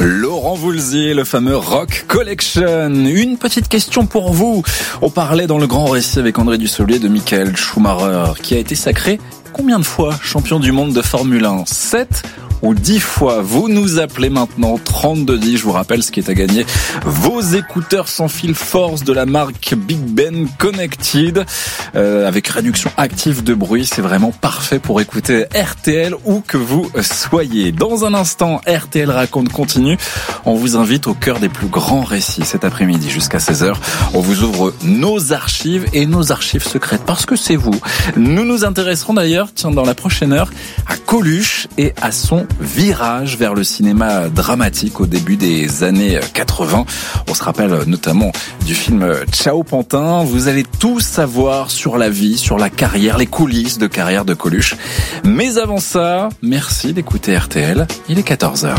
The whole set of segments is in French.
Laurent Voulzy, le fameux Rock Collection. Une petite question pour vous. On parlait dans le grand récit avec André Dussolier de Michael Schumacher, qui a été sacré combien de fois champion du monde de Formule 1 ? 7 ou 10 fois. Vous nous appelez maintenant 3210. Je vous rappelle ce qui est à gagner. Vos écouteurs sans fil Force de la marque Big Ben Connected avec réduction active de bruit. C'est vraiment parfait pour écouter RTL où que vous soyez. Dans un instant, RTL Raconte continue. On vous invite au cœur des plus grands récits cet après-midi jusqu'à 16h. On vous ouvre nos archives et nos archives secrètes parce que c'est vous. Nous nous intéresserons d'ailleurs, dans la prochaine heure, à Coluche et à son virage vers le cinéma dramatique au début des années 80. On se rappelle notamment du film Ciao Pantin. Vous allez tout savoir sur la vie, sur la carrière, les coulisses de carrière de Coluche. Mais avant ça, merci d'écouter RTL. Il est 14h.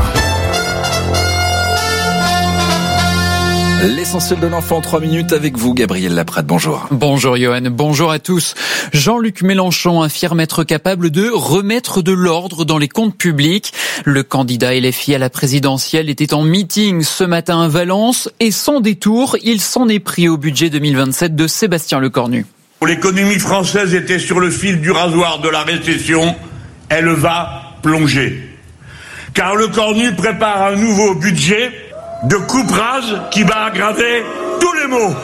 L'essentiel de l'info en 3 minutes avec vous, Gabriel Laprade. Bonjour. Bonjour Johan, bonjour à tous. Jean-Luc Mélenchon affirme être capable de remettre de l'ordre dans les comptes publics. Le candidat LFI à la présidentielle était en meeting ce matin à Valence et sans détour, il s'en est pris au budget 2027 de Sébastien Lecornu. L'économie française était sur le fil du rasoir de la récession. Elle va plonger. Car Lecornu prépare un nouveau budget de coupe-rase qui va aggraver tous les maux.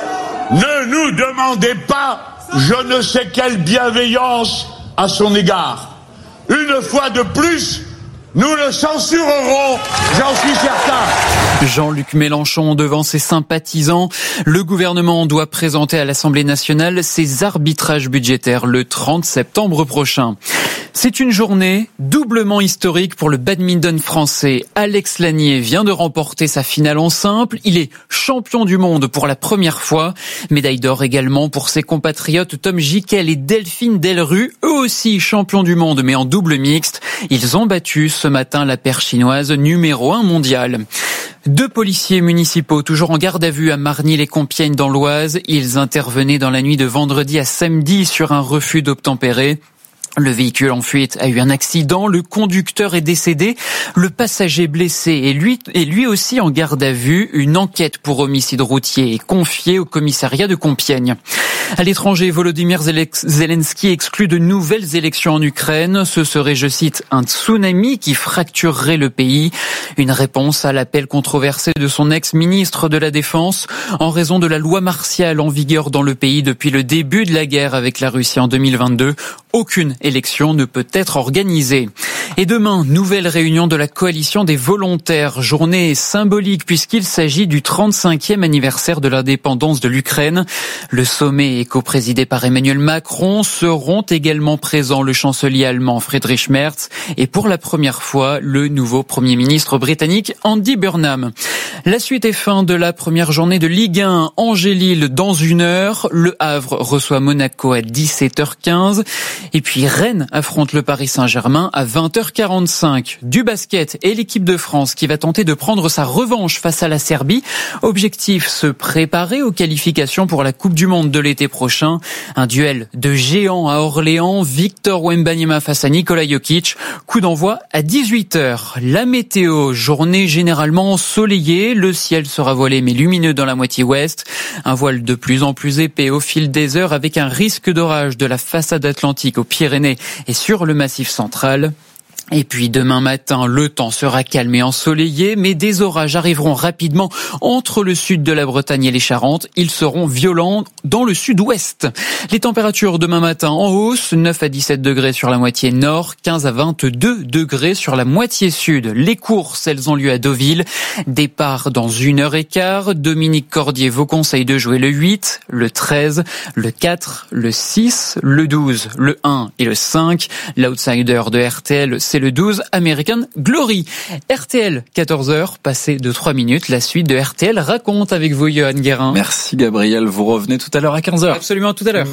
Ne nous demandez pas je ne sais quelle bienveillance à son égard. Une fois de plus, nous le censurerons, j'en suis certain. Jean-Luc Mélenchon devant ses sympathisants. Le gouvernement doit présenter à l'Assemblée nationale ses arbitrages budgétaires le 30 septembre prochain. C'est une journée doublement historique pour le badminton français. Alex Lanier vient de remporter sa finale en simple. Il est champion du monde pour la première fois. Médaille d'or également pour ses compatriotes Tom Gickel et Delphine Delrue, eux aussi champions du monde mais en double mixte. Ils ont battu ce matin la paire chinoise numéro 1 mondiale. 2 policiers municipaux toujours en garde à vue à Margny-les-Compiègnes dans l'Oise. Ils intervenaient dans la nuit de vendredi à samedi sur un refus d'obtempérer. Le véhicule en fuite a eu un accident, le conducteur est décédé, le passager blessé et lui aussi en garde à vue. Une enquête pour homicide routier est confiée au commissariat de Compiègne. À l'étranger, Volodymyr Zelensky exclut de nouvelles élections en Ukraine. Ce serait, je cite, un tsunami qui fracturerait le pays. Une réponse à l'appel controversé de son ex-ministre de la Défense en raison de la loi martiale en vigueur dans le pays depuis le début de la guerre avec la Russie en 2022. Aucune élection ne peut être organisée. Et demain, nouvelle réunion de la coalition des volontaires. Journée symbolique puisqu'il s'agit du 35e anniversaire de l'indépendance de l'Ukraine. Le sommet est coprésidé par Emmanuel Macron. Seront également présents le chancelier allemand Friedrich Merz et pour la première fois, le nouveau Premier ministre britannique Andy Burnham. La suite est fin de la première journée de Ligue 1. Angers-Lille dans 1 heure. Le Havre reçoit Monaco à 17h15. Et puis Rennes affronte le Paris Saint-Germain à 20h45. Du basket et l'équipe de France qui va tenter de prendre sa revanche face à la Serbie. Objectif, se préparer aux qualifications pour la Coupe du Monde de l'été prochain. Un duel de géants à Orléans. Victor Wembanyama face à Nikola Jokic. Coup d'envoi à 18h. La météo, journée généralement ensoleillée. Le ciel sera voilé mais lumineux dans la moitié ouest. Un voile de plus en plus épais au fil des heures avec un risque d'orage de la façade atlantique aux Pyrénées et sur le Massif central. Et puis demain matin, le temps sera calme et ensoleillé, mais des orages arriveront rapidement entre le sud de la Bretagne et les Charentes. Ils seront violents dans le sud-ouest. Les températures demain matin en hausse, 9 à 17 degrés sur la moitié nord, 15 à 22 degrés sur la moitié sud. Les courses, elles ont lieu à Deauville. Départ dans 1h15. Dominique Cordier vous conseille de jouer le 8, le 13, le 4, le 6, le 12, le 1 et le 5. L'outsider de RTL, c'est le 12, American Glory. RTL, 14h, passé de 3 minutes. La suite de RTL Raconte avec vous, Johan Guérin. Merci Gabriel, vous revenez tout à l'heure à 15h. Absolument, tout à l'heure.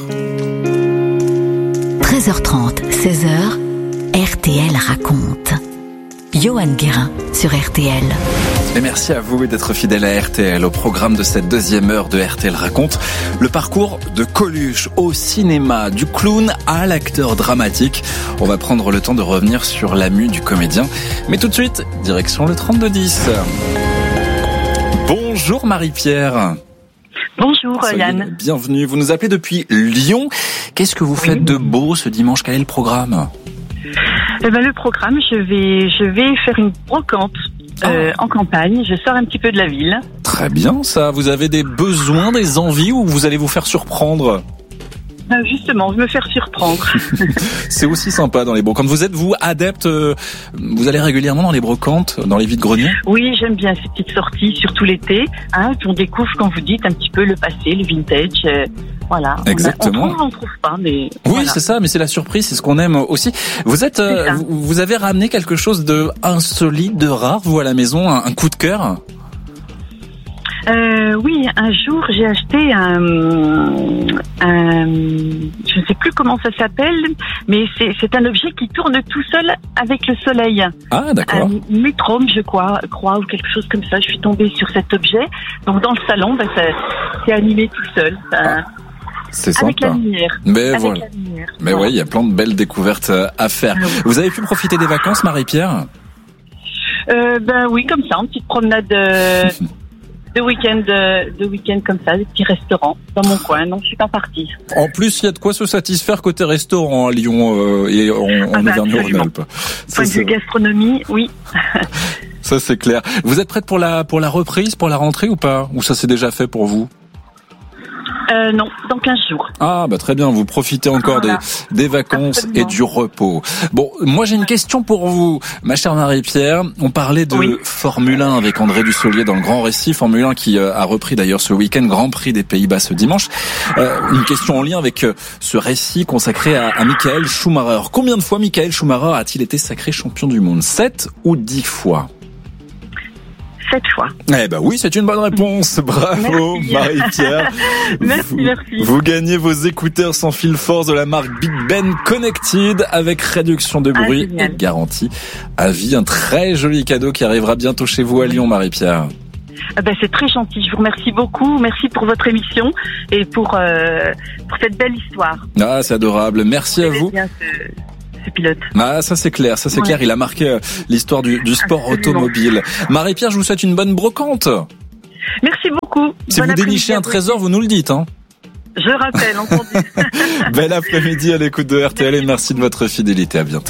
13h30, 16h, RTL Raconte. Johan Guérin sur RTL. Et merci à vous d'être fidèles à RTL. Au programme de cette deuxième heure de RTL raconte le parcours de Coluche au cinéma, du clown à l'acteur dramatique. On va prendre le temps de revenir sur la mue du comédien. Mais tout de suite, direction le 3210. Bonjour Marie-Pierre. Bonjour Yann. Bienvenue. Vous nous appelez depuis Lyon. Qu'est-ce que vous faites de beau ce dimanche? Quel est le programme? Le programme, je vais faire une brocante en campagne. Je sors un petit peu de la ville. Très bien ça. Vous avez des besoins, des envies ou vous allez vous faire surprendre? Justement, me faire surprendre. C'est aussi sympa dans les brocantes. Vous êtes, vous, adepte, vous allez régulièrement dans les brocantes, dans les vides-greniers? Oui, j'aime bien ces petites sorties, surtout l'été. On découvre, quand vous dites, un petit peu le passé, le vintage. Voilà. Exactement. On trouve pas, mais... Oui, voilà. c'est ça, mais c'est la surprise, c'est ce qu'on aime aussi. Vous êtes, vous avez ramené quelque chose de insolite, de rare, vous, à la maison, un coup de cœur? Oui, un jour j'ai acheté je ne sais plus comment ça s'appelle, mais c'est un objet qui tourne tout seul avec le soleil. Ah, d'accord. Un métronome, je crois, ou quelque chose comme ça. Je suis tombée sur cet objet. Donc dans le salon, c'est animé tout seul. C'est sympa. Avec la lumière. Mais voilà. Mais oui, il y a plein de belles découvertes à faire. Vous avez pu profiter des vacances, Marie-Pierre? Oui, comme ça, une petite promenade. De week-end comme ça, des petits restaurants dans mon coin, donc je suis pas partie. En plus, il y a de quoi se satisfaire côté restaurant à Lyon et en Auvergne-Rhône-Alpes. Point de vue gastronomie, oui. Ça c'est clair. Vous êtes prête pour la reprise, pour la rentrée ou pas? Ou ça c'est déjà fait pour vous? Non, dans 15 jours. Ah, très bien, vous profitez encore des vacances. Absolument. Et du repos. Bon, moi j'ai une question pour vous, ma chère Marie-Pierre. On parlait de Formule 1 avec André Dussolier dans le Grand Récit. Formule 1 qui a repris d'ailleurs ce week-end Grand Prix des Pays-Bas ce dimanche. Une question en lien avec ce récit consacré à Michael Schumacher. Combien de fois Michael Schumacher a-t-il été sacré champion du monde? 7 ou 10 fois? 7 fois. Oui, c'est une bonne réponse. Bravo, Marie-Pierre. Merci. Vous gagnez vos écouteurs sans fil force de la marque Big Ben Connected avec réduction de bruit et garantie à vie. Un très joli cadeau qui arrivera bientôt chez vous à Lyon, Marie-Pierre. C'est très gentil. Je vous remercie beaucoup. Merci pour votre émission et pour cette belle histoire. Ah, c'est adorable. Merci à vous. Pilote. Ça c'est clair, clair. Il a marqué l'histoire du sport automobile. Marie-Pierre, je vous souhaite une bonne brocante. Merci beaucoup. Si vous dénichez un trésor, vous nous le dites. Je rappelle, entendu. Bel après-midi à l'écoute de RTL et merci de votre fidélité. À bientôt.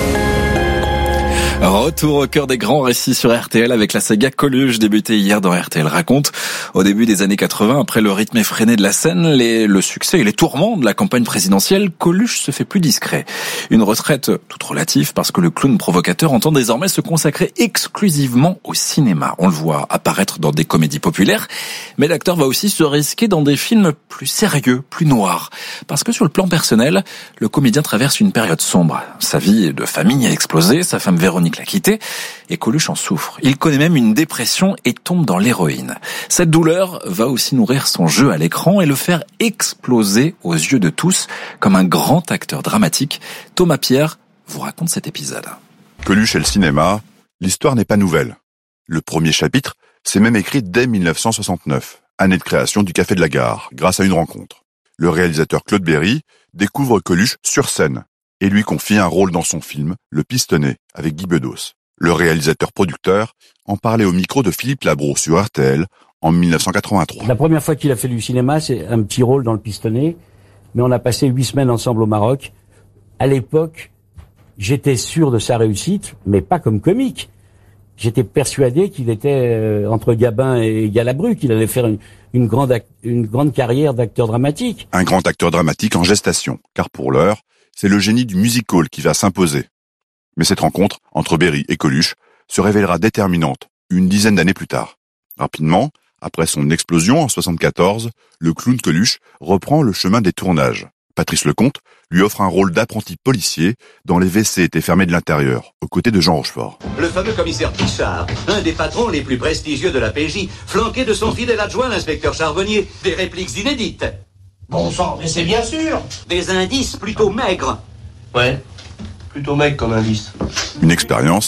Retour au cœur des grands récits sur RTL avec la saga Coluche débutée hier dans RTL raconte. Au début des années 80, après le rythme effréné de la scène, le succès et les tourments de la campagne présidentielle, Coluche se fait plus discret. Une retraite toute relative parce que le clown provocateur entend désormais se consacrer exclusivement au cinéma. On le voit apparaître dans des comédies populaires, mais l'acteur va aussi se risquer dans des films plus sérieux, plus noirs. Parce que sur le plan personnel, le comédien traverse une période sombre. Sa vie de famille a explosé, sa femme Véronique l'a quitté et Coluche en souffre. Il connaît même une dépression et tombe dans l'héroïne. Cette douleur va aussi nourrir son jeu à l'écran et le faire exploser aux yeux de tous comme un grand acteur dramatique. Thomas Pierre vous raconte cet épisode. Coluche et le cinéma, l'histoire n'est pas nouvelle. Le premier chapitre s'est même écrit dès 1969, année de création du Café de la Gare, grâce à une rencontre. Le réalisateur Claude Berry découvre Coluche sur scène et lui confie un rôle dans son film Le Pistonné avec Guy Bedos. Le réalisateur-producteur en parlait au micro de Philippe Labro sur RTL en 1983. La première fois qu'il a fait du cinéma, c'est un petit rôle dans Le Pistonné, mais on a passé 8 semaines ensemble au Maroc. À l'époque, j'étais sûr de sa réussite, mais pas comme comique. J'étais persuadé qu'il était entre Gabin et Galabru, qu'il allait faire une grande carrière d'acteur dramatique. Un grand acteur dramatique en gestation, car pour l'heure, c'est le génie du music-hall qui va s'imposer. Mais cette rencontre entre Berry et Coluche se révélera déterminante une dizaine d'années plus tard. Rapidement, après son explosion en 1974, le clown Coluche reprend le chemin des tournages. Patrice Lecomte lui offre un rôle d'apprenti policier dont les WC étaient fermés de l'intérieur, aux côtés de Jean Rochefort. Le fameux commissaire Pichard, un des patrons les plus prestigieux de la PJ, flanqué de son fidèle adjoint, l'inspecteur Charbonnier, des répliques inédites. Bon sang, mais c'est bien sûr. Des indices plutôt maigres. Ouais, plutôt maigre comme indice. Une expérience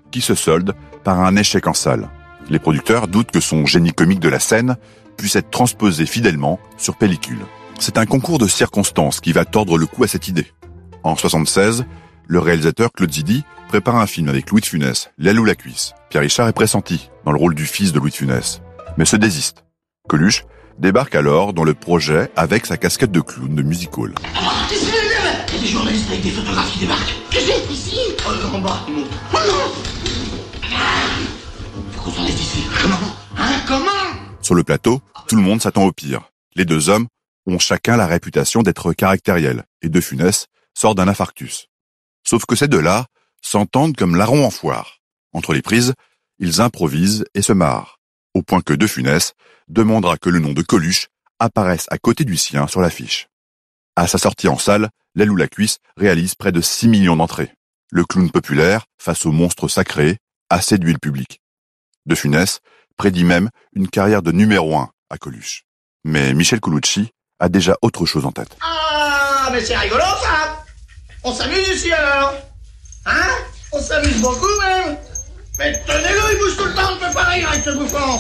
qui se solde par un échec en salle. Les producteurs doutent que son génie comique de la scène puisse être transposé fidèlement sur pellicule. C'est un concours de circonstances qui va tordre le cou à cette idée. En 1976, le réalisateur Claude Zidi prépare un film avec Louis de Funès, L'aile ou la cuisse. Pierre Richard est pressenti dans le rôle du fils de Louis de Funès, mais se désiste. Coluche débarque alors dans le projet avec sa casquette de clown de music-hall. Il y a des journalistes avec des photographes qui débarquent. Qu'est-ce que c'est ici? En bas, ils montent. Oh non! Faut qu'on s'en laisse ici. Comment? Sur le plateau, tout le monde s'attend au pire. Les deux hommes ont chacun la réputation d'être caractériels, et De Funès sort d'un infarctus. Sauf que ces deux-là s'entendent comme larrons en foire. Entre les prises, ils improvisent et se marrent, au point que De Funès demandera que le nom de Coluche apparaisse à côté du sien sur l'affiche. À sa sortie en salle, L'aile ou la cuisse réalise près de 6 millions d'entrées. Le clown populaire, face au monstre sacré, a séduit le public. De Funès prédit même une carrière de numéro 1 à Coluche. Mais Michel Colucci a déjà autre chose en tête. Ah, mais c'est rigolo ça! On s'amuse ici alors! Hein? On s'amuse beaucoup même! Mais tenez-le, il bouge tout le temps, on peut pas rire avec ce bouffon!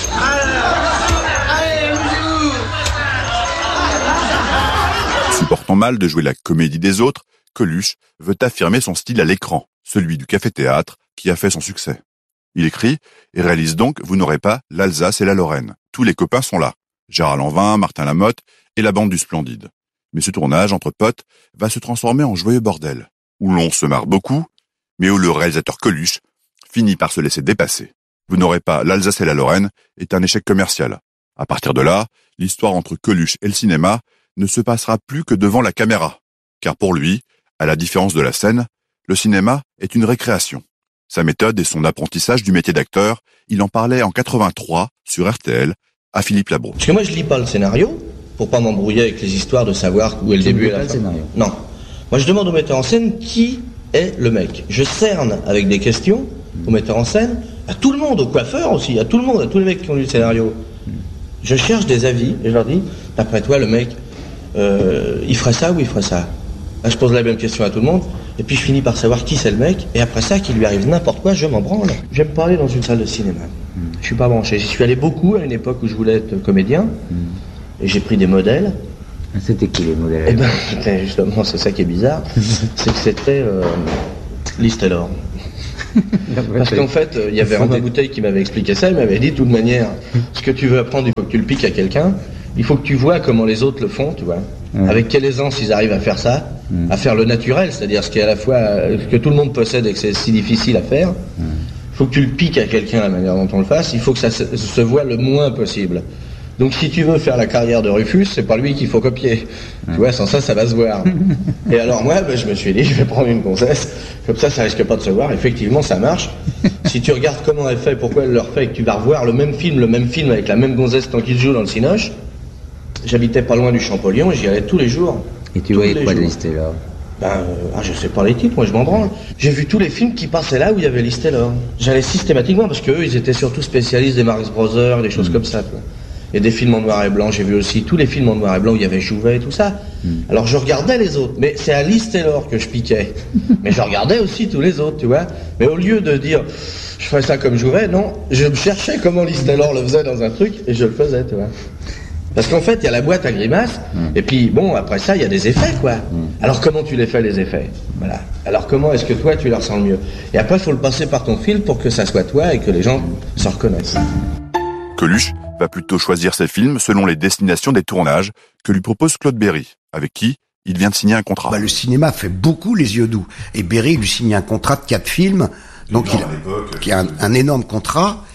Allez, amusez-vous! Supportant mal de jouer la comédie des autres, Coluche veut affirmer son style à l'écran, celui du café-théâtre qui a fait son succès. Il écrit et réalise donc Vous n'aurez pas l'Alsace et la Lorraine. Tous les copains sont là. Gérard Lanvin, Martin Lamotte et la bande du Splendide. Mais ce tournage entre potes va se transformer en joyeux bordel, où l'on se marre beaucoup, mais où le réalisateur Coluche finit par se laisser dépasser. Vous n'aurez pas l'Alsace et la Lorraine est un échec commercial. À partir de là, l'histoire entre Coluche et le cinéma ne se passera plus que devant la caméra. Car pour lui, à la différence de la scène, le cinéma est une récréation. Sa méthode et son apprentissage du métier d'acteur, il en parlait en 83 sur RTL à Philippe Labro. Parce que moi je lis pas le scénario pour pas m'embrouiller avec les histoires de savoir où est le début et la fin. Non. Moi je demande au metteur en scène qui est le mec. Je cerne avec des questions au metteur en scène, à tout le monde, au coiffeur aussi, à tout le monde, à tous les mecs qui ont lu le scénario. Je cherche des avis et je leur dis, d'après toi le mec, il ferait ça ou il ferait ça? Là, je pose la même question à tout le monde, et puis je finis par savoir qui c'est le mec, et après ça, qu'il lui arrive n'importe quoi, je m'en branle. J'aime pas aller dans une salle de cinéma. Je suis pas branché. J'y suis allé beaucoup à une époque où je voulais être comédien, et j'ai pris des modèles. C'était qui les modèles? Eh ben, c'était justement, c'est ça qui est bizarre, c'est que c'était Liz Taylor. Parce qu'en fait, il y avait Romain Bouteille qui m'avait expliqué ça, il m'avait dit de toute manière, ce que tu veux apprendre, il faut que tu le piques à quelqu'un, il faut que tu vois comment les autres le font, tu vois. Avec quelle aisance ils arrivent à faire ça, à faire le naturel, c'est-à-dire ce qui est à la fois ce que tout le monde possède et que c'est si difficile à faire. Il faut que tu le piques à quelqu'un la manière dont on le fasse, il faut que ça se voit le moins possible. Donc si tu veux faire la carrière de Rufus, c'est pas lui qu'il faut copier. Tu vois, sans ça, ça va se voir. Et alors moi, je me suis dit, je vais prendre une gonzesse, comme ça risque pas de se voir. Effectivement, ça marche. Si tu regardes comment elle fait, pourquoi elle le refait, et que tu vas revoir le même film avec la même gonzesse tant qu'il joue dans le Cinoche. J'habitais pas loin du Champollion, j'y allais tous les jours. Et tu voyais quoi de Liz Taylor? Je sais pas les titres, moi je m'en branle. J'ai vu tous les films qui passaient là où il y avait Liz Taylor. J'allais systématiquement parce qu'eux, ils étaient surtout spécialistes des Marx Brothers, des choses comme ça. Quoi. Et des films en noir et blanc, j'ai vu aussi tous les films en noir et blanc où il y avait Jouvet et tout ça. Alors je regardais les autres, mais c'est à Liz Taylor que je piquais. Mais je regardais aussi tous les autres, tu vois. Mais au lieu de dire, je ferais ça comme Jouvet, non, je cherchais comment Liz Taylor le faisait dans un truc et je le faisais, tu vois. Parce qu'en fait, il y a la boîte à grimaces, et puis bon, après ça, il y a des effets, quoi. Alors comment tu les fais, les effets? Voilà. Alors comment est-ce que toi, tu les ressens le mieux? Et après, il faut le passer par ton fil pour que ça soit toi et que les gens s'en reconnaissent. Coluche va plutôt choisir ses films selon les destinations des tournages que lui propose Claude Berry, avec qui il vient de signer un contrat. Le cinéma fait beaucoup les yeux doux. Et Berry lui signe un contrat de 4 films, donc il a un énorme contrat.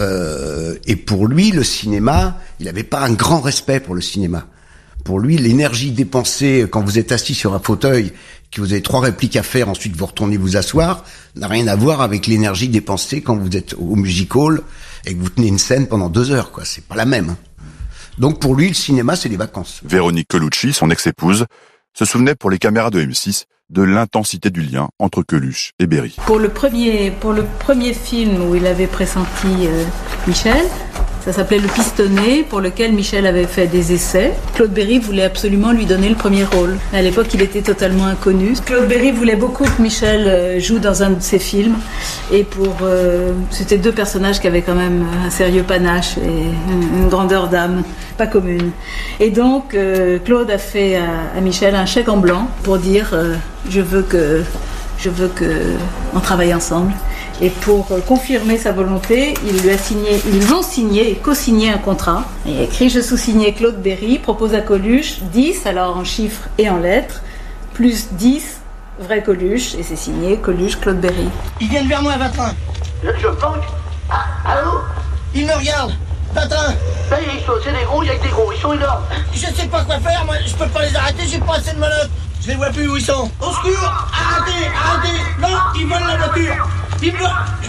Et pour lui, le cinéma, il n'avait pas un grand respect pour le cinéma. Pour lui, l'énergie dépensée quand vous êtes assis sur un fauteuil, que vous avez 3 répliques à faire, ensuite vous retournez vous asseoir, n'a rien à voir avec l'énergie dépensée quand vous êtes au music hall et que vous tenez une scène pendant 2 heures, quoi. C'est pas la même. Donc pour lui, le cinéma, c'est les vacances. Véronique Colucci, son ex-épouse, se souvenait pour les caméras de M6 de l'intensité du lien entre Coluche et Berry. Pour le premier film où il avait pressenti Michel, Ça s'appelait Le Pistonné, pour lequel Michel avait fait des essais. Claude Berry voulait absolument lui donner le premier rôle. À l'époque, il était totalement inconnu. Claude Berry voulait beaucoup que Michel joue dans un de ses films. Et c'était deux personnages qui avaient quand même un sérieux panache et une grandeur d'âme pas commune. Et donc, Claude a fait à Michel un chèque en blanc pour dire je veux que on travaille ensemble. Et pour confirmer sa volonté, ils ont signé et co-signé un contrat. Et écrit je sous-signais Claude Berry, propose à Coluche 10, alors en chiffres et en lettres, plus 10, vrai Coluche, et c'est signé Coluche Claude Berry. Ils viennent vers moi, Vatrin. Je planque. Allô? Ils me regardent. Vatrin. Là, c'est des gros, il y a que des gros, ils sont énormes. Je sais pas quoi faire, moi, je peux pas les arrêter, j'ai pas assez de menottes. Je les vois plus où ils sont. Au secours! Arrêtez! Non, ils volent la voiture! Ils volent...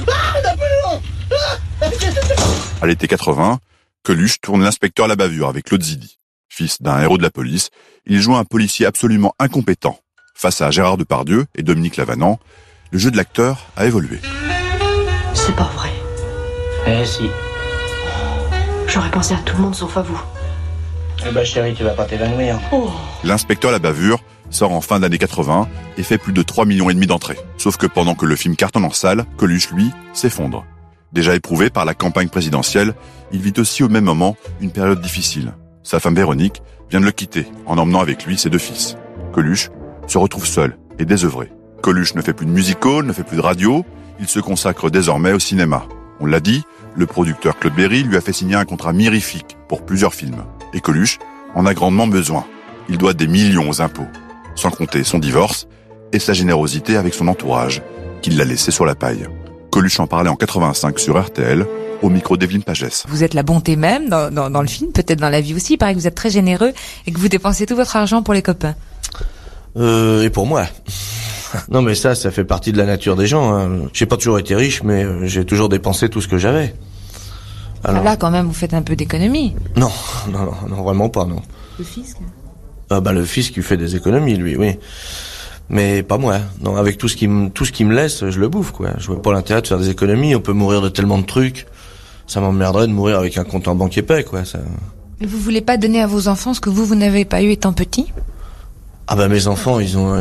À l'été 80, Coluche tourne L'inspecteur La Bavure avec Claude Zidi. Fils d'un héros de la police, il joue un policier absolument incompétent. Face à Gérard Depardieu et Dominique Lavanant, le jeu de l'acteur a évolué. C'est pas vrai. Eh si. J'aurais pensé à tout le monde sauf à vous. Eh ben chérie, tu vas pas t'évanouir. Oh. L'inspecteur La Bavure sort en fin d'année 80 et fait plus de 3,5 millions d'entrées. Sauf que pendant que le film cartonne en salle, Coluche, lui, s'effondre. Déjà éprouvé par la campagne présidentielle, il vit aussi au même moment une période difficile. Sa femme Véronique vient de le quitter en emmenant avec lui ses 2 fils. Coluche se retrouve seul et désœuvré. Coluche ne fait plus de musical, ne fait plus de radio, il se consacre désormais au cinéma. On l'a dit, le producteur Claude Berry lui a fait signer un contrat mirifique pour plusieurs films. Et Coluche en a grandement besoin. Il doit des millions aux impôts, sans compter son divorce et sa générosité avec son entourage, qu'il l'a laissé sur la paille. Coluche en parlait en 85 sur RTL, au micro d'Evelyne Pagès. Vous êtes la bonté même dans le film, peut-être dans la vie aussi. Il paraît que vous êtes très généreux et que vous dépensez tout votre argent pour les copains. Et pour moi. Non mais ça fait partie de la nature des gens. Hein. J'ai pas toujours été riche, mais j'ai toujours dépensé tout ce que j'avais. Alors... Là, quand même, vous faites un peu d'économie. Non, vraiment pas, non. Le fisc? Le fisc, il fait des économies, lui, oui. Mais pas moi. Non, avec tout ce qui me laisse, je le bouffe, quoi. Je vois pas l'intérêt de faire des économies. On peut mourir de tellement de trucs. Ça m'emmerderait de mourir avec un compte en banque épais, quoi. Ça... Mais vous voulez pas donner à vos enfants ce que vous n'avez pas eu étant petit? Mes enfants, ils ont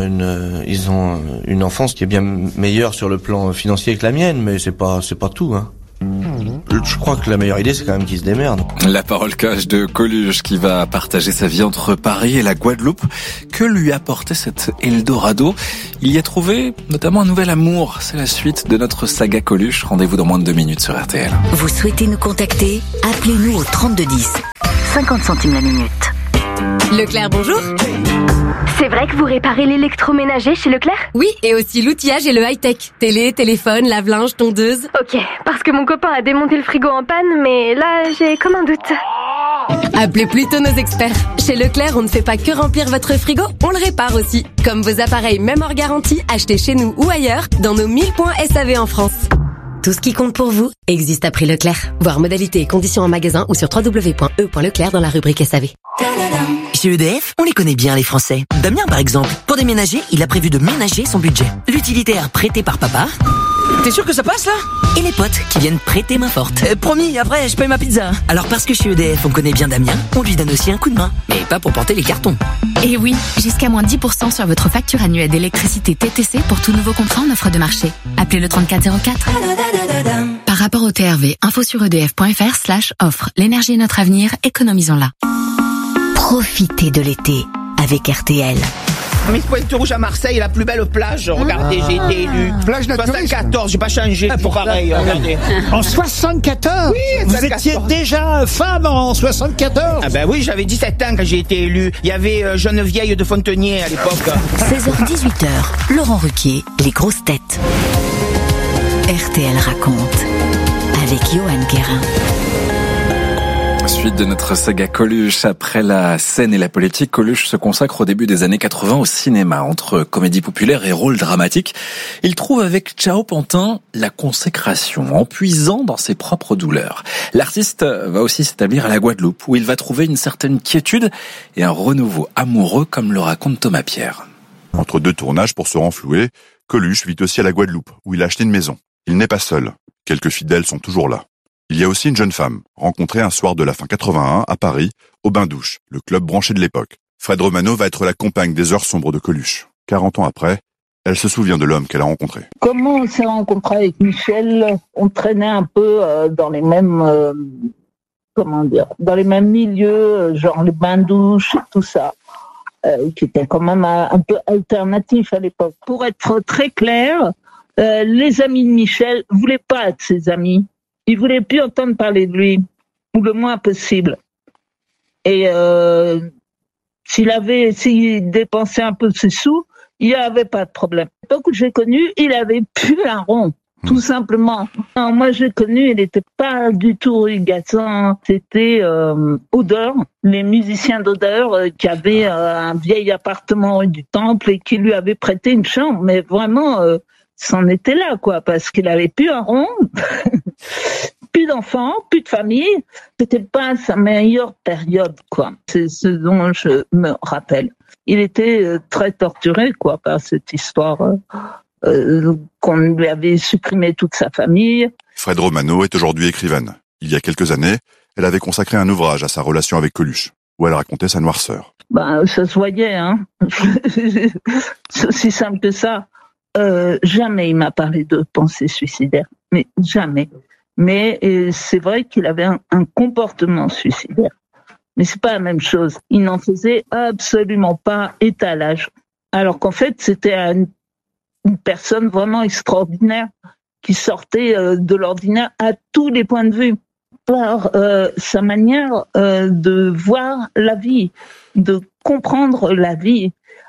une enfance qui est bien meilleure sur le plan financier que la mienne, mais c'est pas tout, hein. Je crois que la meilleure idée, c'est quand même qu'ils se démerdent. La parole cache de Coluche qui va partager sa vie entre Paris et la Guadeloupe. Que lui apportait cet Eldorado? Il y a trouvé notamment un nouvel amour. C'est la suite de notre saga Coluche. Rendez-vous dans moins de 2 minutes sur RTL. Vous souhaitez nous contacter? Appelez-nous au 3210. 50 centimes la minute. Leclerc, bonjour. C'est vrai que vous réparez l'électroménager chez Leclerc? Oui, et aussi l'outillage et le high-tech. Télé, téléphone, lave-linge, tondeuse. Ok, parce que mon copain a démonté le frigo en panne, mais là, j'ai comme un doute. Appelez plutôt nos experts. Chez Leclerc, on ne fait pas que remplir votre frigo, on le répare aussi. Comme vos appareils, même hors garantie, achetés chez nous ou ailleurs, dans nos 1000 points SAV en France. Tout ce qui compte pour vous existe à prix Leclerc. Voir modalités et conditions en magasin ou sur www.e.leclerc dans la rubrique SAV. Chez EDF, on les connaît bien les Français. Damien par exemple, pour déménager, il a prévu de ménager son budget. L'utilitaire prêté par papa. T'es sûr que ça passe là? Et les potes qui viennent prêter main forte. Promis, après je paye ma pizza. Alors parce que chez EDF on connaît bien Damien, on lui donne aussi un coup de main. Mais pas pour porter les cartons. Et oui, jusqu'à moins 10% sur votre facture annuelle d'électricité TTC pour tout nouveau contrat en offre de marché. Appelez le 3404. Par rapport au TRV, info sur edf.fr/offre. L'énergie est notre avenir, économisons-la. Profitez de l'été avec RTL. Miss Pointe-Rouge à Marseille, la plus belle plage. Regardez, j'ai été élu. Plage naturiste. 74, j'ai pas changé. C'est pareil, regardez. En 74? Oui, vous étiez déjà femme en 74? Ah ben oui, j'avais 17 ans quand j'ai été élu. Il y avait Geneviève de Fontenier à l'époque. 16h-18h, Laurent Ruquier, les grosses têtes. RTL raconte avec Johan Guérin. Suite de notre saga Coluche. Après la scène et la politique, Coluche se consacre au début des années 80 au cinéma. Entre comédie populaire et rôle dramatique, il trouve avec Ciao Pantin la consécration, en puisant dans ses propres douleurs. L'artiste va aussi s'établir à la Guadeloupe, où il va trouver une certaine quiétude et un renouveau amoureux, comme le raconte Thomas Pierre. Entre 2 tournages pour se renflouer, Coluche vit aussi à la Guadeloupe, où il a acheté une maison. Il n'est pas seul. Quelques fidèles sont toujours là. Il y a aussi une jeune femme, rencontrée un soir de la fin 81 à Paris, au Bain-Douche, le club branché de l'époque. Fred Romano va être la compagne des heures sombres de Coluche. 40 ans après, elle se souvient de l'homme qu'elle a rencontré. Comment on s'est rencontré avec Michel? On traînait un peu dans les mêmes, dans les mêmes milieux, genre les bains-douches et tout ça, qui était quand même un peu alternatif à l'époque. Pour être très clair, les amis de Michel voulaient pas être ses amis. Ils voulaient plus entendre parler de lui, ou le moins possible. Et s'il dépensait un peu ses sous, il n'y avait pas de problème. À l'époque où j'ai connu, il avait plus un rond, tout simplement. Non, moi, j'ai connu, il n'était pas du tout rugasant. C'était Odeur, les musiciens d'Odeur qui avaient un vieil appartement rue du Temple et qui lui avaient prêté une chambre. Mais vraiment, c'en était là, quoi, parce qu'il avait plus un rond, plus d'enfants, plus de famille. C'était pas sa meilleure période, quoi. C'est ce dont je me rappelle. Il était très torturé, quoi, par cette histoire qu'on lui avait supprimé toute sa famille. Fred Romano est aujourd'hui écrivaine. Il y a quelques années, elle avait consacré un ouvrage à sa relation avec Coluche, où elle racontait sa noirceur. Ça se voyait, hein. C'est aussi simple que ça. Jamais il m'a parlé de pensée suicidaire, mais jamais. Mais c'est vrai qu'il avait un comportement suicidaire. Mais c'est pas la même chose. Il n'en faisait absolument pas étalage. Alors qu'en fait, c'était une personne vraiment extraordinaire qui sortait de l'ordinaire à tous les points de vue. Par sa manière de voir la vie, de comprendre la vie,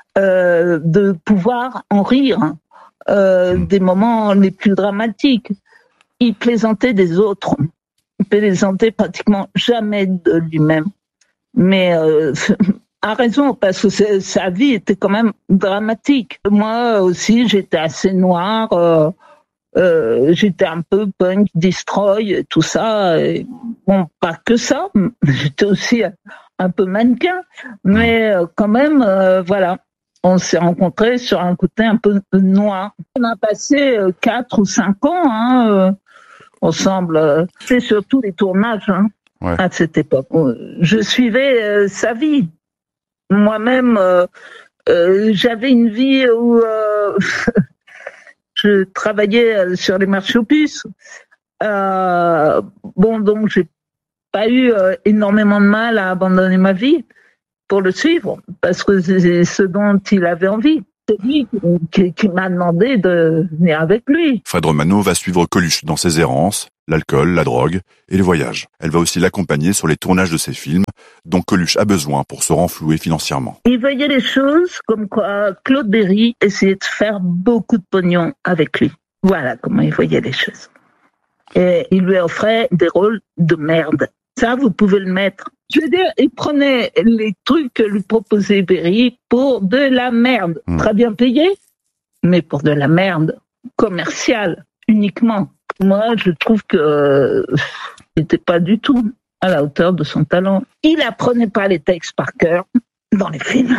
de pouvoir en rire. Des moments les plus dramatiques. Il plaisantait des autres. Il plaisantait pratiquement jamais de lui-même. Mais a raison, parce que sa vie était quand même dramatique. Moi aussi, j'étais assez noire. J'étais un peu punk, destroy, tout ça. Et, bon, pas que ça. J'étais aussi un peu mannequin. Mais quand même, voilà. On s'est rencontrés sur un côté un peu noir. On a passé 4 ou 5 ans ensemble. C'est surtout les tournages à cette époque. Je suivais sa vie. Moi-même, j'avais une vie où je travaillais sur les marchés aux puces. Donc j'ai pas eu énormément de mal à abandonner ma vie pour le suivre, parce que c'est ce dont il avait envie. C'est lui qui m'a demandé de venir avec lui. Fred Romano va suivre Coluche dans ses errances, l'alcool, la drogue et les voyages. Elle va aussi l'accompagner sur les tournages de ses films, dont Coluche a besoin pour se renflouer financièrement. Il voyait les choses comme quoi Claude Berry essayait de faire beaucoup de pognon avec lui. Voilà comment il voyait les choses. Et il lui offrait des rôles de merde. Ça, vous pouvez le mettre. Je veux dire, il prenait les trucs que lui proposait Berry pour de la merde. Très bien payé, mais pour de la merde commerciale uniquement. Moi, je trouve que n'était pas du tout à la hauteur de son talent. Il apprenait pas les textes par cœur dans les films.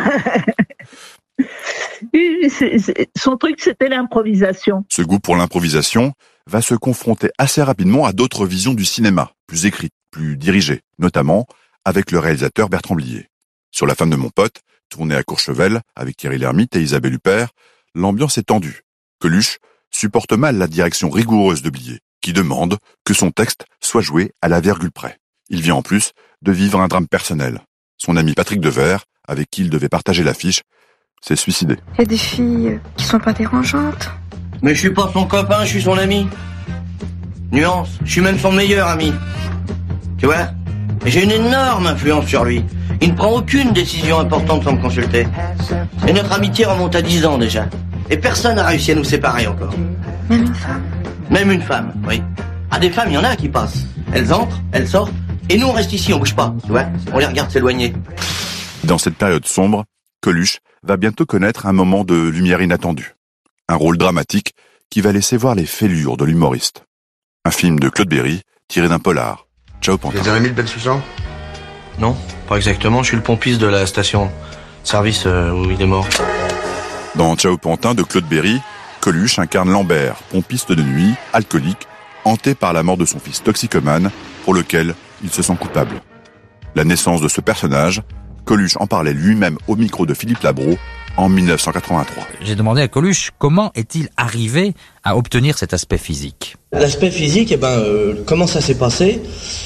Son truc, c'était l'improvisation. Ce goût pour l'improvisation va se confronter assez rapidement à d'autres visions du cinéma, plus écrites, plus dirigées, notamment avec le réalisateur Bertrand Blier. Sur La femme de mon pote, tourné à Courchevel avec Thierry Lhermitte et Isabelle Huppert, l'ambiance est tendue. Coluche supporte mal la direction rigoureuse de Blier, qui demande que son texte soit joué à la virgule près. Il vient en plus de vivre un drame personnel. Son ami Patrick Devers, avec qui il devait partager l'affiche, s'est suicidé. Il y a des filles qui sont pas dérangeantes. Mais je suis pas son copain, je suis son ami. Nuance, je suis même son meilleur ami. Tu vois ? Et j'ai une énorme influence sur lui. Il ne prend aucune décision importante sans me consulter. Et notre amitié remonte à 10 ans déjà. Et personne n'a réussi à nous séparer encore. Même une femme ? Même une femme, oui. Ah, des femmes, il y en a qui passent. Elles entrent, elles sortent. Et nous, on reste ici, on bouge pas. Tu vois ? On les regarde s'éloigner. Dans cette période sombre, Coluche va bientôt connaître un moment de lumière inattendue. Un rôle dramatique qui va laisser voir les fêlures de l'humoriste. Un film de Claude Berry tiré d'un polar. Ciao Pantin. Les Jérémy de Bensusan ? Non, pas exactement. Je suis le pompiste de la station service où il est mort. Dans Ciao Pantin de Claude Berry, Coluche incarne Lambert, pompiste de nuit, alcoolique hanté par la mort de son fils toxicomane, pour lequel il se sent coupable. La naissance de ce personnage, Coluche en parlait lui-même au micro de Philippe Labro en 1983. J'ai demandé à Coluche comment est-il arrivé à obtenir cet aspect physique. L'aspect physique, comment ça s'est passé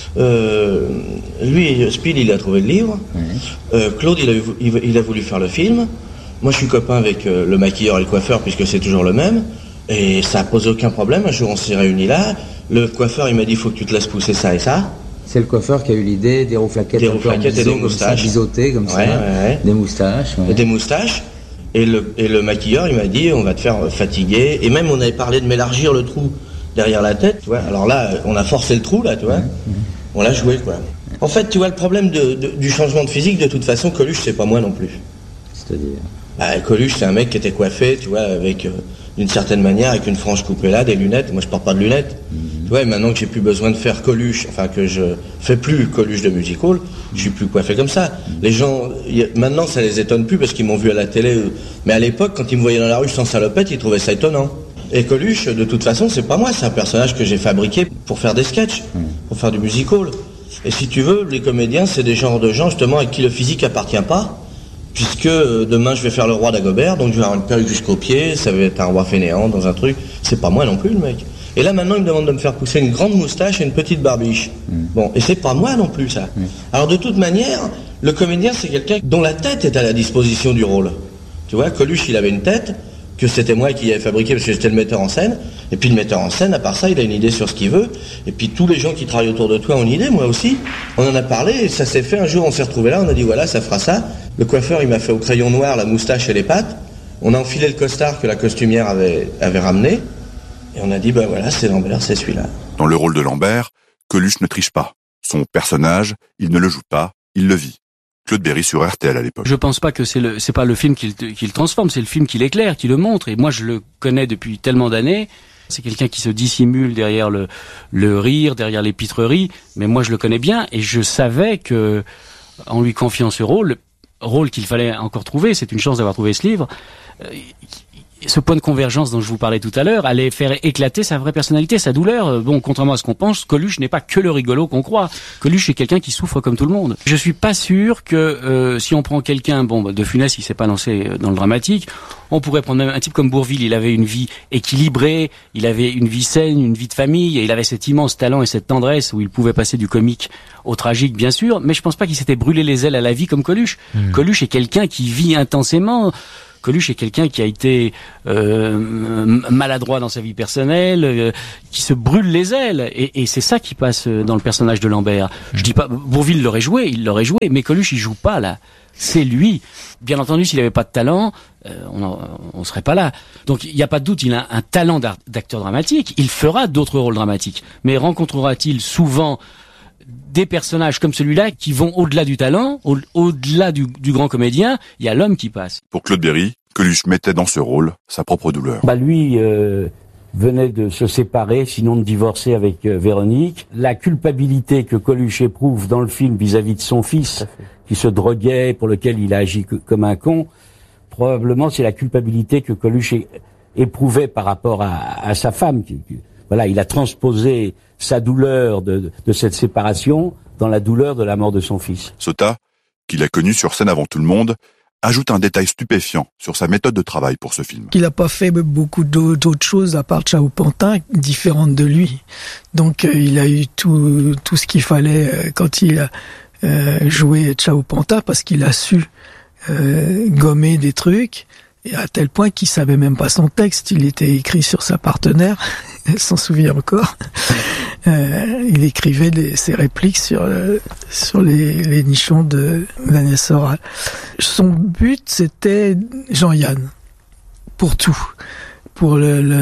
Lui, Spiel, il a trouvé le livre. Claude, il a voulu faire le film. Moi, je suis copain avec le maquilleur et le coiffeur, puisque c'est toujours le même. Et ça a posé aucun problème. Un jour, on s'est réunis là. Le coiffeur, il m'a dit, il faut que tu te laisses pousser ça et ça. C'est le coiffeur qui a eu l'idée des rouflaquettes et des moustaches. Biseautés comme ça. Des moustaches. Ouais. Des moustaches. Et le maquilleur, il m'a dit, on va te faire fatiguer. Et même, on avait parlé de m'élargir le trou derrière la tête, tu vois. Alors là, on a forcé le trou, là, tu vois. On l'a joué, quoi. En fait, tu vois, le problème du changement de physique, de toute façon, Coluche, c'est pas moi non plus. C'est-à-dire Coluche, c'est un mec qui était coiffé, tu vois, avec, d'une certaine manière, avec une frange coupée là, des lunettes. Moi, je porte pas de lunettes. Tu vois, et maintenant que j'ai plus besoin de faire Coluche, enfin, que je fais plus Coluche de Music Hall, je suis plus coiffé comme ça. Les gens, maintenant, ça les étonne plus parce qu'ils m'ont vu à la télé. Mais à l'époque, quand ils me voyaient dans la rue sans salopette, ils trouvaient ça étonnant. Et Coluche, de toute façon, c'est pas moi, c'est un personnage que j'ai fabriqué pour faire des sketchs, pour faire du music hall. Et si tu veux, les comédiens, c'est des genres de gens, justement, à qui le physique appartient pas, puisque demain, je vais faire le roi d'Agobert, donc je vais avoir une perruque jusqu'aux pieds, ça va être un roi fainéant dans un truc. C'est pas moi non plus, le mec. Et là, maintenant, il me demande de me faire pousser une grande moustache et une petite barbiche. Bon, et c'est pas moi non plus, ça. Alors, de toute manière, le comédien, c'est quelqu'un dont la tête est à la disposition du rôle. Tu vois, Coluche, il avait une tête que c'était moi qui avais fabriqué parce que j'étais le metteur en scène. Et puis le metteur en scène, à part ça, il a une idée sur ce qu'il veut. Et puis tous les gens qui travaillent autour de toi ont une idée, moi aussi. On en a parlé et ça s'est fait. Un jour, on s'est retrouvés là, on a dit voilà, ça fera ça. Le coiffeur, il m'a fait au crayon noir la moustache et les pattes. On a enfilé le costard que la costumière avait ramené. Et on a dit, bah voilà, c'est Lambert, c'est celui-là. Dans le rôle de Lambert, Coluche ne triche pas. Son personnage, il ne le joue pas, il le vit. Claude Berry sur RTL à l'époque. Je pense pas que c'est pas le film qui le transforme, c'est le film qui l'éclaire, qui le montre. Et moi, je le connais depuis tellement d'années. C'est quelqu'un qui se dissimule derrière le rire, derrière les pitreries. Mais moi, je le connais bien et je savais que, en lui confiant ce rôle qu'il fallait encore trouver, c'est une chance d'avoir trouvé ce livre, ce point de convergence dont je vous parlais tout à l'heure allait faire éclater sa vraie personnalité, sa douleur. Bon, contrairement à ce qu'on pense, Coluche n'est pas que le rigolo qu'on croit. Coluche est quelqu'un qui souffre comme tout le monde. Je suis pas sûr que si on prend quelqu'un, De Funès, il s'est pas lancé dans le dramatique, on pourrait prendre un type comme Bourvil. Il avait une vie équilibrée, il avait une vie saine, une vie de famille, et il avait cet immense talent et cette tendresse où il pouvait passer du comique au tragique, bien sûr, mais je pense pas qu'il s'était brûlé les ailes à la vie comme Coluche. Coluche est quelqu'un qui vit intensément. Coluche est quelqu'un qui a été maladroit dans sa vie personnelle, qui se brûle les ailes, et c'est ça qui passe dans le personnage de Lambert. Je dis pas, Bourvil il l'aurait joué, mais Coluche il joue pas là. C'est lui. Bien entendu, s'il avait pas de talent, on serait pas là. Donc il n'y a pas de doute, il a un talent d'acteur dramatique. Il fera d'autres rôles dramatiques, mais rencontrera-t-il souvent des personnages comme celui-là qui vont au-delà du talent, au-delà du grand comédien? Il y a l'homme qui passe. Pour Claude Berry, Coluche mettait dans ce rôle sa propre douleur. Lui venait de se séparer, sinon de divorcer avec Véronique. La culpabilité que Coluche éprouve dans le film vis-à-vis de son fils, qui se droguait, pour lequel il a agi comme un con, probablement c'est la culpabilité que Coluche éprouvait par rapport à sa femme. Voilà, il a transposé sa douleur de cette séparation dans la douleur de la mort de son fils. Cota, qu'il a connu sur scène avant tout le monde, ajoute un détail stupéfiant sur sa méthode de travail pour ce film. Il n'a pas fait beaucoup d'autres choses à part Ciao Pantin, différentes de lui. Donc il a eu tout ce qu'il fallait quand il a joué Ciao Pantin, parce qu'il a su gommer des trucs, et à tel point qu'il savait même pas son texte. Il était écrit sur sa partenaire, elle s'en souvient encore. Il écrivait ses répliques sur les nichons de Vanessa Soral. Son but, c'était Jean-Yann, pour tout, pour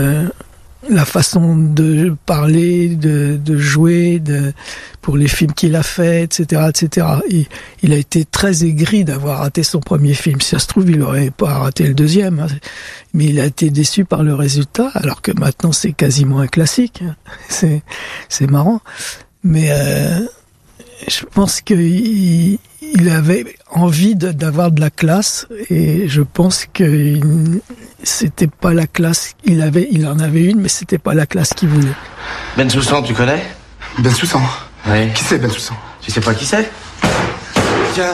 la façon de parler, de jouer, pour les films qu'il a fait, etc., etc. Il a été très aigri d'avoir raté son premier film. Si ça se trouve, il n'aurait pas raté le deuxième, mais il a été déçu par le résultat, alors que maintenant c'est quasiment un classique. C'est marrant, mais Je pense qu'il avait envie d'avoir de la classe et je pense que c'était pas la classe. Il en avait une, mais c'était pas la classe qu'il voulait. Bensoussan, tu connais? Bensoussan? Oui. Qui c'est Bensoussan? Tu sais pas qui c'est? Tiens.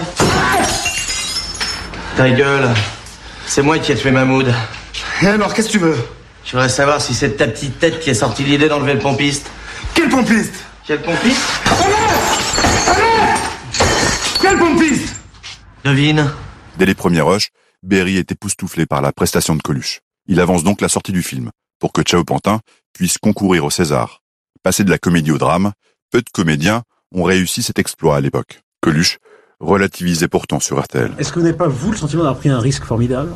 Ta gueule. C'est moi qui ai tué Mahmoud. Et alors, qu'est-ce que tu veux? Je voudrais savoir si c'est de ta petite tête qui est sortie l'idée d'enlever le pompiste. Quel pompiste? Quel pompiste? Quel pompiste? Devine. Dès les premiers rushs, Berry est époustouflé par la prestation de Coluche. Il avance donc la sortie du film, pour que Ciao Pantin puisse concourir au César. Passé de la comédie au drame, peu de comédiens ont réussi cet exploit à l'époque. Coluche relativisait pourtant sur RTL. Est-ce que vous n'avez pas, vous, le sentiment d'avoir pris un risque formidable?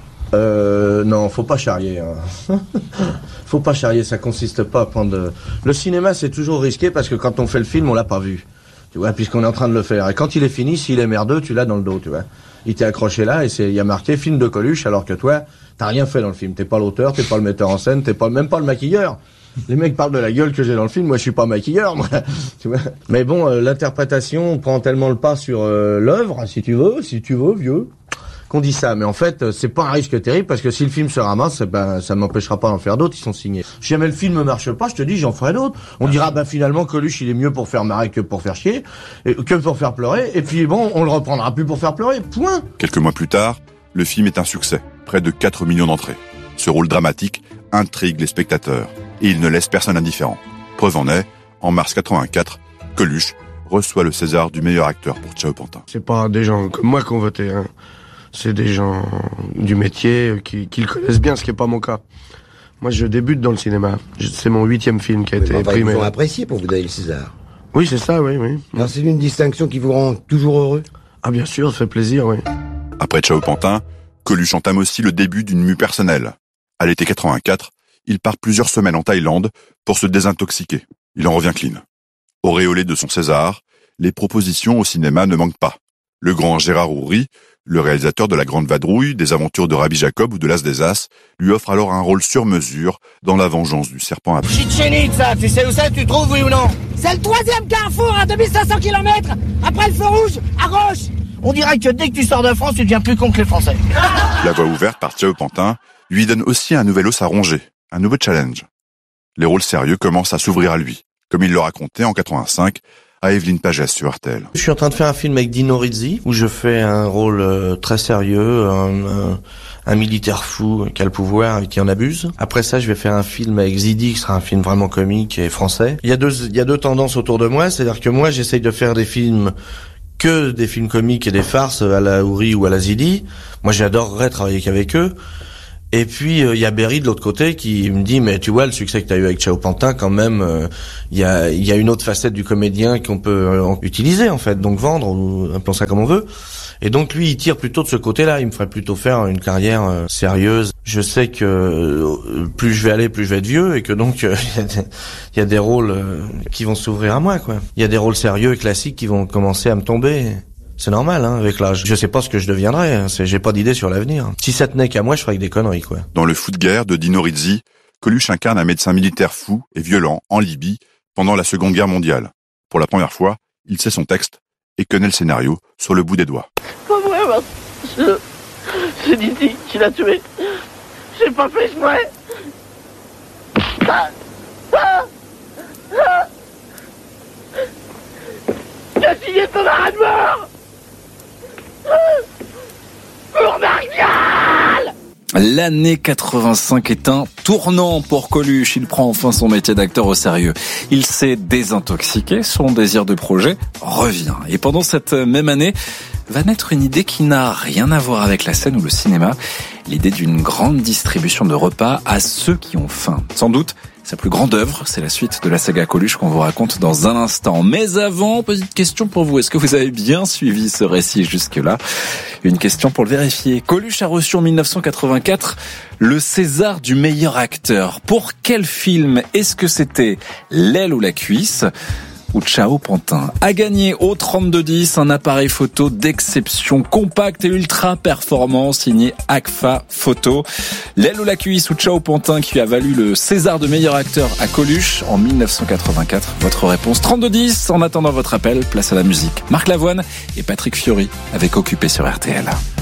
Non, faut pas charrier. Hein. Faut pas charrier, ça consiste pas à prendre... Le cinéma, c'est toujours risqué parce que quand on fait le film, on l'a pas vu. Tu vois, puisqu'on est en train de le faire. Et quand il est fini, s'il est merdeux, tu l'as dans le dos, tu vois. Il t'est accroché là et il y a marqué film de Coluche alors que toi, t'as rien fait dans le film. T'es pas l'auteur, t'es pas le metteur en scène, même pas le maquilleur. Les mecs parlent de la gueule que j'ai dans le film, moi je suis pas maquilleur, moi. Tu vois. Mais bon, l'interprétation prend tellement le pas sur l'œuvre, si tu veux, vieux, qu'on dit ça. Mais en fait, c'est pas un risque terrible parce que si le film se ramasse, ça m'empêchera pas d'en faire d'autres, ils sont signés. Si jamais le film ne marche pas, je te dis, j'en ferai d'autres. On dira, finalement, Coluche, il est mieux pour faire marrer que pour faire chier, que pour faire pleurer. Et puis bon, on le reprendra plus pour faire pleurer, point. Quelques mois plus tard, le film est un succès. Près de 4 millions d'entrées. Ce rôle dramatique intrigue les spectateurs. Et il ne laisse personne indifférent. Preuve en est, en mars 84, Coluche reçoit le César du meilleur acteur pour Ciao Pantin. C'est pas des gens comme moi qui ont voté, hein. C'est des gens du métier qui le connaissent bien, ce qui est pas mon cas. Moi, je débute dans le cinéma. C'est mon 8e film qui a été primé. Ils ont apprécié pour vous donner le César. Oui, c'est ça, oui. Alors, c'est une distinction qui vous rend toujours heureux? Ah, bien sûr, ça fait plaisir, oui. Après Ciao Pantin, Coluche entame aussi le début d'une mue personnelle. À l'été 84, il part plusieurs semaines en Thaïlande pour se désintoxiquer. Il en revient clean. Auréolé de son César, les propositions au cinéma ne manquent pas. Le grand Gérard Houry, le réalisateur de La Grande Vadrouille, des Aventures de Rabbi Jacob ou de l'As des As, lui offre alors un rôle sur mesure dans La Vengeance du Serpent à Chichen Itza, tu sais où c'est, tu trouves, oui ou non? C'est le 3e carrefour à 2500 km, après le feu rouge, à gauche. On dirait que dès que tu sors de France, tu deviens plus con que les Français. La voie ouverte par Ciao Pantin lui donne aussi un nouvel os à ronger, un nouveau challenge. Les rôles sérieux commencent à s'ouvrir à lui, comme il le racontait en 85 à Evelyne Pagès sur RTL. Je suis en train de faire un film avec Dino Rizzi, où je fais un rôle très sérieux, un militaire fou qui a le pouvoir et qui en abuse. Après ça, je vais faire un film avec Zidi, qui sera un film vraiment comique et français. Il y a deux tendances autour de moi, c'est-à-dire que moi, j'essaye de faire des films comiques et des farces à la Houry ou à la Zidi. Moi, j'adorerais travailler qu'avec eux. Et puis il y a Berry de l'autre côté qui me dit mais tu vois le succès que tu as eu avec Ciao Pantin quand même il y a une autre facette du comédien qu'on peut utiliser en fait, donc vendre ou appelons ça comme on veut. Et donc lui il tire plutôt de ce côté-là, il me ferait plutôt faire une carrière sérieuse. Je sais que plus je vais aller, plus je vais être vieux et que donc il y a des rôles qui vont s'ouvrir à moi quoi. Il y a des rôles sérieux et classiques qui vont commencer à me tomber. C'est normal, hein, avec l'âge. Je sais pas ce que je deviendrai, hein. J'ai pas d'idée sur l'avenir. Si ça tenait qu'à moi, je ferais que des conneries, quoi. Dans Le Fou de guerre de Dino Rizzi, Coluche incarne un médecin militaire fou et violent en Libye pendant la Seconde Guerre mondiale. Pour la première fois, il sait son texte et connaît le scénario sur le bout des doigts. Pas vrai, c'est Didi qui l'a tué. J'ai pas fait exprès. T'as signé ton arrêt de mort. Pour Martial! L'année 85 est un tournant pour Coluche. Il prend enfin son métier d'acteur au sérieux. Il s'est désintoxiqué, son désir de projet revient. Et pendant cette même année, va naître une idée qui n'a rien à voir avec la scène ou le cinéma. L'idée d'une grande distribution de repas à ceux qui ont faim. Sans doute, sa plus grande œuvre, c'est la suite de la saga Coluche qu'on vous raconte dans un instant. Mais avant, petite question pour vous. Est-ce que vous avez bien suivi ce récit jusque-là? Une question pour le vérifier. Coluche a reçu en 1984 le César du meilleur acteur. Pour quel film? Est-ce que c'était L'aile ou la cuisse? ou Ciao Pantin? À gagner au 3210 un appareil photo d'exception, compact et ultra performant signé Agfa Photo. L'aile ou la cuisse ou Ciao Pantin qui lui a valu le César de meilleur acteur à Coluche en 1984. Votre réponse 3210. En attendant votre appel, place à la musique. Marc Lavoine et Patrick Fiori avec Occupé sur RTL.